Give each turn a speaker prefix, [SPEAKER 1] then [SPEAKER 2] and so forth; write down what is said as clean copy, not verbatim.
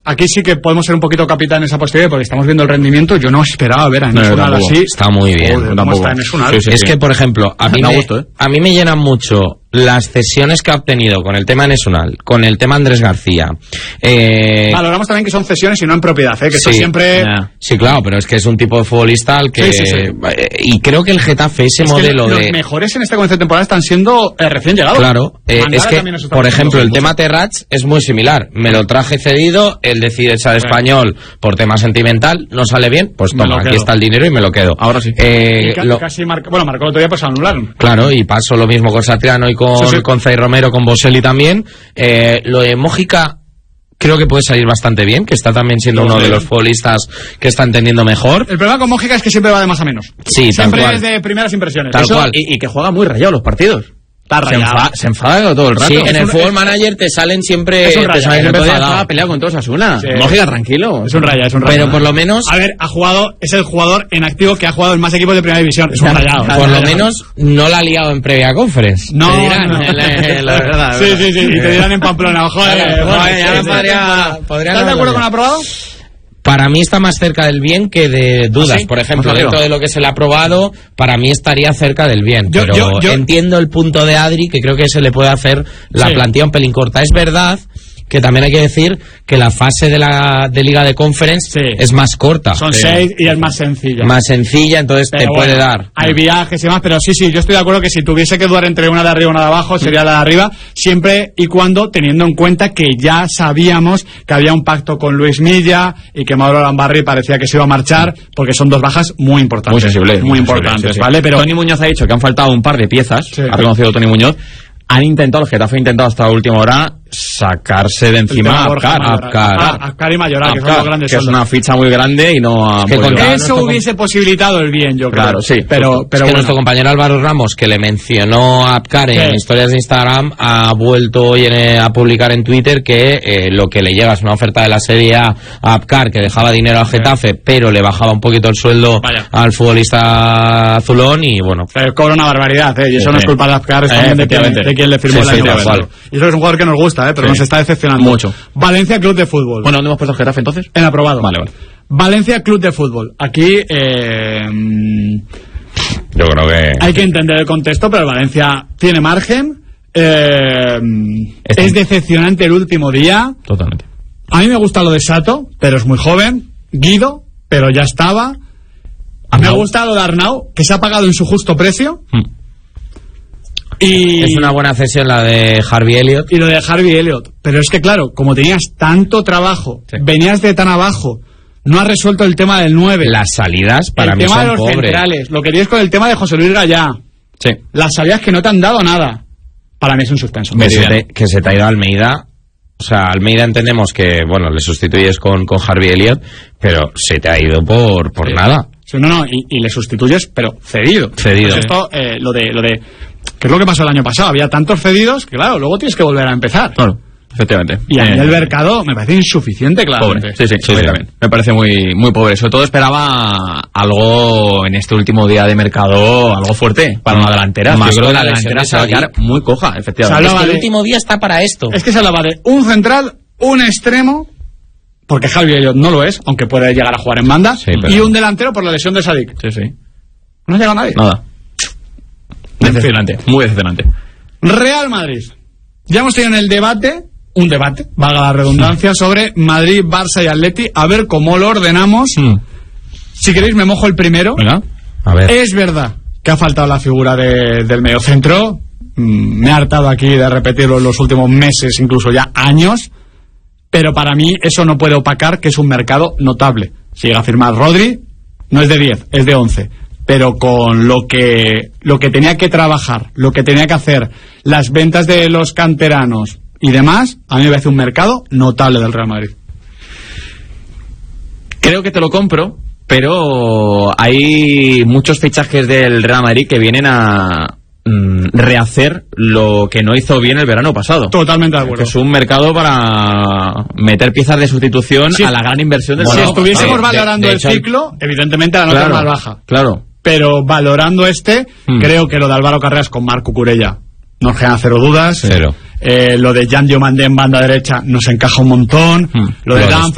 [SPEAKER 1] Aquí sí que podemos ser un poquito capitanes a posteriori porque estamos viendo el rendimiento. Yo no esperaba ver a Enes Unal así.
[SPEAKER 2] Está muy bien.
[SPEAKER 1] ¿Cómo está Enes Unal?
[SPEAKER 2] Es que, por ejemplo, a mí me llenan mucho las cesiones que ha obtenido con el tema Enes Unal, con el tema Andrés García.
[SPEAKER 1] Valoramos también que son cesiones y no en propiedad, que esto siempre...
[SPEAKER 2] Sí, claro, pero es que es un tipo de futbolista al que... Y creo que el Getafe, ese modelo
[SPEAKER 1] los mejores en este comienzo de temporada están siendo recién llegados.
[SPEAKER 2] Claro, es que, por ejemplo, el tema Terrats es muy similar. Me lo traje cedido, él decide echar español por tema sentimental, no sale bien, pues toma, aquí está el dinero y me lo quedo.
[SPEAKER 1] Ahora sí. Casi marcó el otro día, pues anularon.
[SPEAKER 2] Claro, y pasó lo mismo con Satriano y con Zay Romero, con Boselli también. Lo de Mójica creo que puede salir bastante bien, que está también siendo uno de los futbolistas que está entendiendo mejor.
[SPEAKER 1] El problema con Mójica es que siempre va de más a menos.
[SPEAKER 2] Sí,
[SPEAKER 1] siempre es de primeras impresiones.
[SPEAKER 2] Tal cual.
[SPEAKER 3] Y que juega muy rayado los partidos.
[SPEAKER 2] Se enfada todo el rato.
[SPEAKER 3] Sí, en el Football Manager te salen siempre...
[SPEAKER 1] Es un raya,
[SPEAKER 3] estaba peleado con todos Asuna. Sí. Mójica, tranquilo.
[SPEAKER 1] Es un raya.
[SPEAKER 2] Pero por lo menos...
[SPEAKER 1] A ver, es el jugador en activo que ha jugado en más equipos de primera división. Es un rayado.
[SPEAKER 2] Por lo menos no la ha liado en previa conference.
[SPEAKER 1] No,
[SPEAKER 2] te dirán,
[SPEAKER 1] la verdad. Sí. Y te dirán en Pamplona. Joder, ¿estás de acuerdo con aprobado?
[SPEAKER 2] Para mí está más cerca del bien que de dudas. ¿Sí? Por ejemplo, dentro de lo que se le ha aprobado, para mí estaría cerca del bien. Pero entiendo el punto de Adri, que creo que se le puede hacer la plantilla un pelín corta. Es verdad que también hay que decir que la fase de Liga de Conference es más corta.
[SPEAKER 1] Son 6 y es más sencilla.
[SPEAKER 2] Más sencilla, entonces pero te puede dar.
[SPEAKER 1] Hay viajes y demás, pero sí, yo estoy de acuerdo que si tuviese que dudar entre una de arriba y una de abajo, sería la de arriba, siempre y cuando teniendo en cuenta que ya sabíamos que había un pacto con Luis Milla y que Mauro Lambarri parecía que se iba a marchar, porque son dos bajas muy importantes.
[SPEAKER 3] Muy sensibles.
[SPEAKER 1] Muy importantes, ¿vale? Pero
[SPEAKER 3] Tony Muñoz ha dicho que han faltado un par de piezas, ha reconocido Tony Muñoz. El Getafe ha intentado hasta la última hora sacarse de encima a
[SPEAKER 1] Apcar y Mayoral, que son los grandes.
[SPEAKER 3] Que es una ficha muy grande y no...
[SPEAKER 1] Eso hubiese posibilitado el bien, yo creo.
[SPEAKER 3] Claro, sí.
[SPEAKER 1] Pero
[SPEAKER 2] que nuestro compañero Álvaro Ramos, que le mencionó a Apcar en historias de Instagram, ha vuelto hoy a publicar en Twitter que lo que le llega es una oferta de la Serie A Apcar, que dejaba dinero al Getafe, pero le bajaba un poquito el sueldo al futbolista azulón y bueno...
[SPEAKER 1] Pero cobra una barbaridad, y eso no es culpa de Apcar, es también de quien le firmó el año pasado. Y eso es un jugador que nos gusta, pero nos está decepcionando
[SPEAKER 3] mucho.
[SPEAKER 1] Valencia Club de Fútbol.
[SPEAKER 3] Bueno, ¿dónde hemos puesto el Getafe entonces?
[SPEAKER 1] En aprobado.
[SPEAKER 3] Vale.
[SPEAKER 1] Valencia Club de Fútbol. Aquí
[SPEAKER 2] yo creo que
[SPEAKER 1] hay que entender el contexto, pero Valencia tiene margen. Es decepcionante el último día.
[SPEAKER 3] Totalmente.
[SPEAKER 1] A mí me gusta lo de Sato, pero es muy joven. Guido, pero ya estaba. Me gusta lo de Arnau, que se ha pagado en su justo precio. Y
[SPEAKER 2] es una buena cesión la de Harvey Elliott.
[SPEAKER 1] Y lo de Harvey Elliott. Pero es que claro, como tenías tanto trabajo, venías de tan abajo, no has resuelto el tema del 9.
[SPEAKER 2] Las salidas para mí son pobres. El tema de los
[SPEAKER 1] centrales. Lo que tienes con el tema de José Luis Gallá.
[SPEAKER 3] Sí.
[SPEAKER 1] Las salidas que no te han dado nada. Para mí es un suspenso.
[SPEAKER 2] Que se te ha ido Almeida. O sea, Almeida entendemos que, bueno, le sustituyes con Harvey Elliott, pero se te ha ido por nada.
[SPEAKER 1] Sí, no, y le sustituyes, pero cedido.
[SPEAKER 2] Cedido.
[SPEAKER 1] Pues esto, lo de que es lo que pasó el año pasado, había tantos cedidos que claro, luego tienes que volver a empezar.
[SPEAKER 3] Claro, efectivamente.
[SPEAKER 1] Y a mí el mercado me parece insuficiente, claro.
[SPEAKER 3] Pobre. Sí, también. Me parece muy, muy pobre. Sobre todo esperaba algo en este último día de mercado, algo fuerte para una delantera.
[SPEAKER 2] Más
[SPEAKER 3] yo creo que la delantera se va a quedar muy coja, efectivamente.
[SPEAKER 2] Es que el último día está para esto.
[SPEAKER 1] Es que se hablaba de un central, un extremo, porque Javi Elliott no lo es, aunque puede llegar a jugar en banda, y un delantero por la lesión de Sadik.
[SPEAKER 3] Sí.
[SPEAKER 1] No ha llegado nadie.
[SPEAKER 3] Nada. Decepcionante, muy decepcionante.
[SPEAKER 1] Real Madrid. Ya hemos tenido en el debate, valga la redundancia, sobre Madrid, Barça y Atleti, a ver cómo lo ordenamos. Si queréis me mojo el primero.
[SPEAKER 3] Venga.
[SPEAKER 2] A ver.
[SPEAKER 1] Es verdad que ha faltado la figura del mediocentro. Me he hartado aquí de repetirlo en los últimos meses, incluso ya años. Pero para mí eso no puede opacar que es un mercado notable. Si llega a firmar Rodri, no es de 10, es de 11. Pero con lo que tenía que trabajar, lo que tenía que hacer, las ventas de los canteranos y demás, a mí me parece un mercado notable del Real Madrid.
[SPEAKER 3] Creo que te lo compro, pero hay muchos fichajes del Real Madrid que vienen a rehacer lo que no hizo bien el verano pasado.
[SPEAKER 1] Totalmente de acuerdo.
[SPEAKER 3] Que es un mercado para meter piezas de sustitución a la gran inversión del
[SPEAKER 1] Si estuviésemos valorando el ciclo, evidentemente la nota es más baja.
[SPEAKER 3] Claro.
[SPEAKER 1] Pero valorando creo que lo de Álvaro Carreras con Marco Curella nos genera cero dudas.
[SPEAKER 2] Cero.
[SPEAKER 1] Lo de Jan Diomandé en banda derecha nos encaja un montón. Lo de Dan